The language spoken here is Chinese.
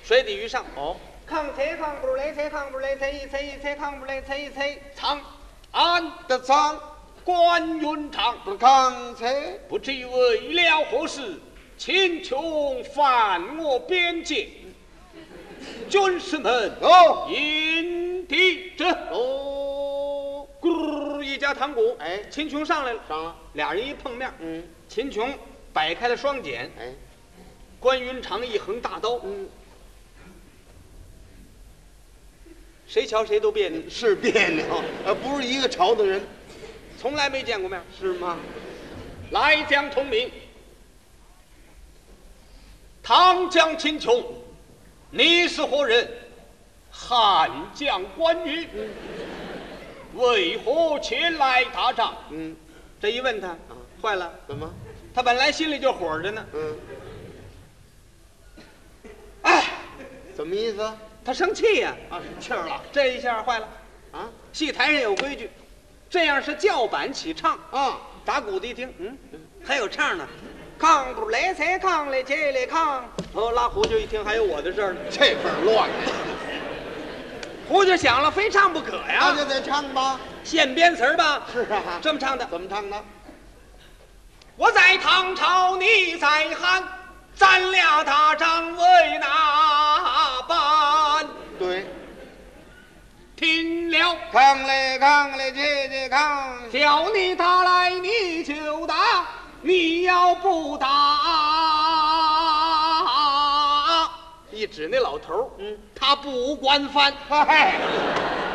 水底鱼上。 哦， 抗车抗不来车抗不来车一车一车抗不来车一车长安的长， 关云长， 不抗车， 不知为了何事，秦琼犯我边界，军士们哦引敌者。 哦， 咕一家堂鼓， 哎秦琼上来了， 上了， 俩人一碰面， 嗯， 秦琼摆开了双锏， 哎， 关云长一横大刀，谁瞧谁都别扭， 是别扭，不是一个朝的人， 从来没见过面。 是吗？ 来将同名，唐将秦琼，你是何人？汉将关羽，为何前来打仗？这一问他，坏了， 怎么？ 他本来心里就火着呢。 哎，怎么意思？ 他生气呀、 啊，生气儿了这一下坏了。 啊戏台上有规矩，这样是叫板起唱。 啊！ 打鼓的一听，还有唱呢，扛不来才扛来这来扛。哦，拉胡就一听还有我的事儿呢， 这份儿乱， 胡就想了，非唱不可呀。 那就得唱吧。 现编词儿吧， 是啊， 这么唱的： 怎么唱的？ 我在唐朝，你在汉，咱俩打仗为哪般？ 对， 听了， 扛嘞扛嘞，这扛， 叫你打来你就打，你要不打，一指那老头儿，他不管饭。 嗨。